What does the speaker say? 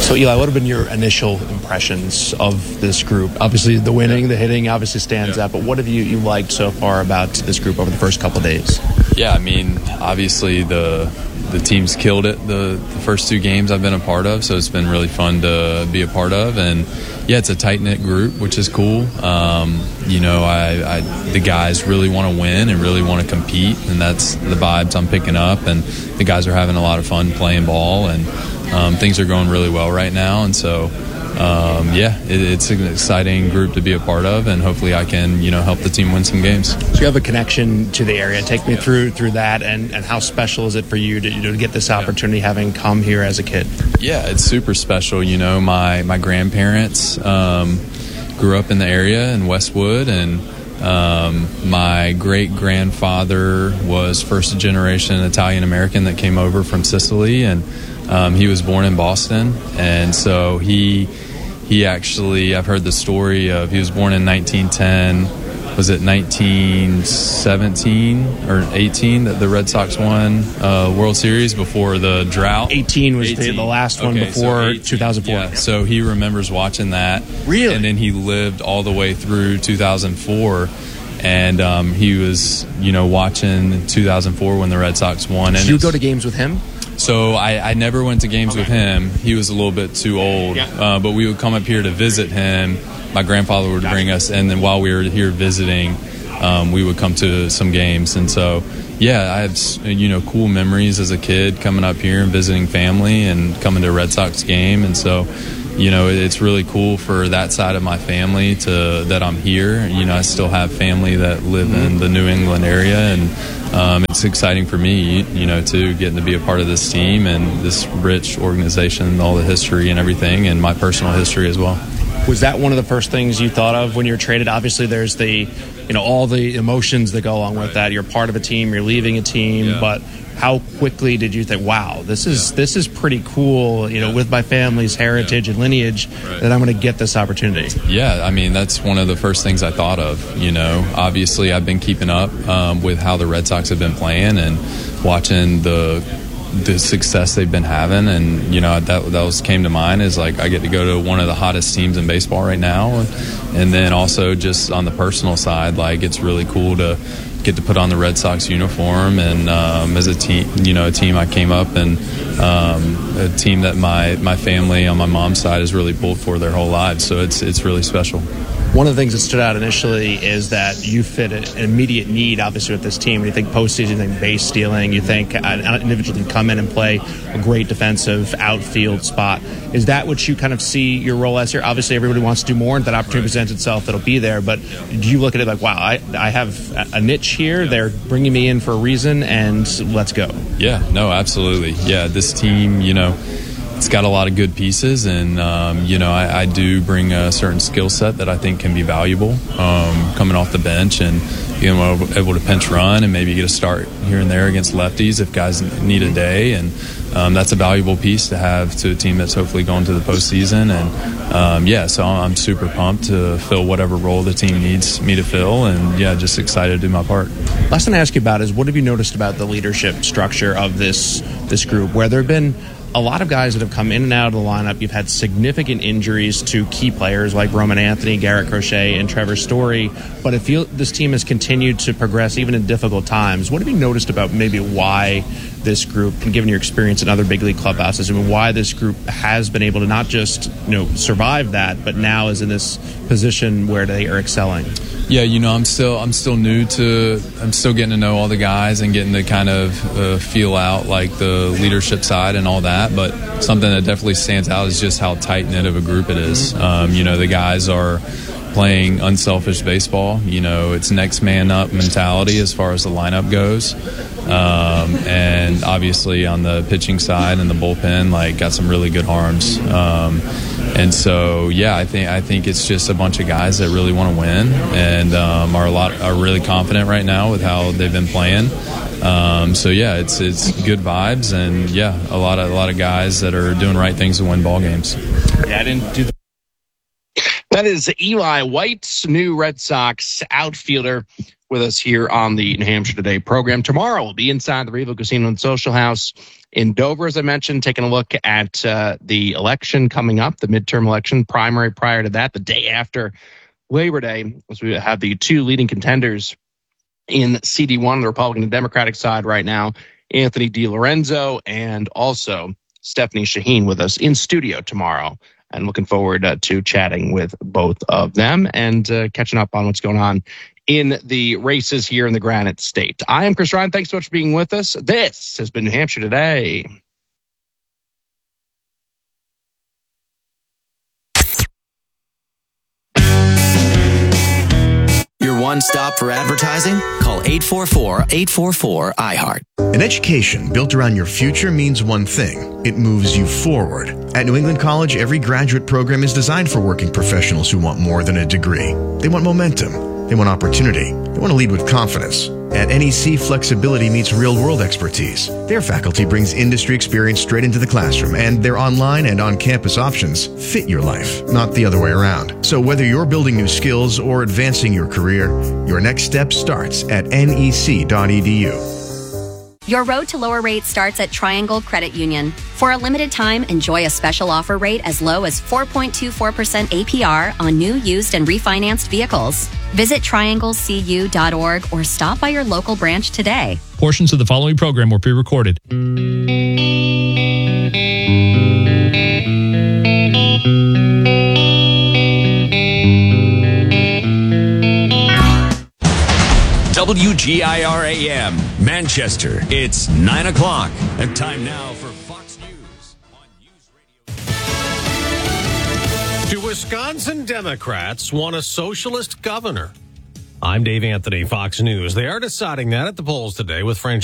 So, Eli, what have been your initial impressions of this group? Obviously, the winning, the hitting obviously stands out, but what have you liked so far about this group over the first couple of days? Yeah, I mean, obviously the team's killed it the first two games I've been a part of, so it's been really fun to be a part of. And, yeah, it's a tight-knit group, which is cool. You know, the guys really want to win and really want to compete, and that's the vibes I'm picking up. And the guys are having a lot of fun playing ball, and things are going really well right now. And so, it's an exciting group to be a part of, and hopefully I can, help the team win some games. So you have a connection to the area. Take me through that, and how special is it for you to get this opportunity having come here as a kid? Yeah, it's super special. My grandparents grew up in the area in Westwood, and my great-grandfather was first-generation Italian-American that came over from Sicily, and he was born in Boston. And so he actually, I've heard the story of, he was born in 1910. Was it 1917 or 18 that the Red Sox won World Series before the drought? 18 was the last one before 2004. Yeah, so he remembers watching that. Really? And then he lived all the way through 2004. And he was, watching 2004 when the Red Sox won. Did you go to games with him? So I never went to games with him. He was a little bit too old. But we would come up here to visit him. My grandfather would bring us, and then while we were here visiting, we would come to some games. And so, yeah, I have, cool memories as a kid coming up here and visiting family and coming to a Red Sox game. And so, it's really cool for that side of my family that I'm here. I still have family that live in the New England area, and it's exciting for me, too, getting to be a part of this team and this rich organization, all the history and everything, and my personal history as well. Was that one of the first things you thought of when you were traded? Obviously, there's all the emotions that go along with that. You're part of a team, you're leaving a team, but how quickly did you think, wow, this is pretty cool, with my family's heritage and lineage, that I'm going to get this opportunity? Yeah, I mean, that's one of the first things I thought of, Obviously, I've been keeping up with how the Red Sox have been playing and watching the success they've been having, and that came to mind is like, I get to go to one of the hottest teams in baseball right now, and then also just on the personal side, like, it's really cool to get to put on the Red Sox uniform, and as a team, a team I came up, and a team that my family on my mom's side has really pulled for their whole lives, so it's really special. One of the things that stood out initially is that you fit an immediate need, obviously, with this team. When you think postseason, you think base stealing, you think an individual can come in and play a great defensive outfield spot. Is that what you kind of see your role as here? Obviously, everybody wants to do more, and if that opportunity presents itself, it'll be there. But do you look at it like, wow, I have a niche here. They're bringing me in for a reason, and let's go. Yeah, no, absolutely. Yeah, this team, it's got a lot of good pieces, and I do bring a certain skill set that I think can be valuable coming off the bench, and being able to pinch run and maybe get a start here and there against lefties if guys need a day, and that's a valuable piece to have to a team that's hopefully going to the postseason. And so I'm super pumped to fill whatever role the team needs me to fill, and just excited to do my part. Last thing I ask you about is, what have you noticed about the leadership structure of this group, where there have been a lot of guys that have come in and out of the lineup? You've had significant injuries to key players like Roman Anthony, Garrett Crochet, and Trevor Story, but this team has continued to progress even in difficult times. What have you noticed about maybe why this group, and given your experience in other big league clubhouses, why this group has been able to not just survive that, but now is in this position where they are excelling? Yeah, I'm still new to. I'm still getting to know all the guys and getting to kind of feel out like the leadership side and all that. But something that definitely stands out is just how tight knit of a group it is. The guys are playing unselfish baseball. It's next man up mentality as far as the lineup goes. And obviously on the pitching side and the bullpen, got some really good arms. And so, I think it's just a bunch of guys that really want to win, and are really confident right now with how they've been playing. It's good vibes, and a lot of guys that are doing right things to win ball games. Yeah, I didn't do that. That is Eli White, new Red Sox outfielder, with us here on the New Hampshire Today program. Tomorrow we'll be inside the Revo Casino and Social House in Dover, as I mentioned, taking a look at the election coming up, the midterm election, primary prior to that, the day after Labor Day, as we have the two leading contenders in CD1, the Republican and Democratic side right now, Anthony DiLorenzo and also Stephanie Shaheen with us in studio tomorrow. And looking forward to chatting with both of them and catching up on what's going on in the races here in the Granite State. I am Chris Ryan. Thanks so much for being with us. This has been New Hampshire Today. Your one stop for advertising? Call 844-844-iHeart. An education built around your future means one thing. It moves you forward. At New England College, every graduate program is designed for working professionals who want more than a degree. They want momentum. They want opportunity. They want to lead with confidence. At NEC, flexibility meets real-world expertise. Their faculty brings industry experience straight into the classroom, and their online and on-campus options fit your life, not the other way around. So whether you're building new skills or advancing your career, your next step starts at nec.edu. Your road to lower rates starts at Triangle Credit Union. For a limited time, enjoy a special offer rate as low as 4.24% APR on new, used, and refinanced vehicles. Visit trianglecu.org or stop by your local branch today. Portions of the following program were pre-recorded. WGIR-AM, Manchester. It's 9 o'clock. And time now for Fox News on News Radio. Do Wisconsin Democrats want a socialist governor? I'm Dave Anthony, Fox News. They are deciding that at the polls today with Frank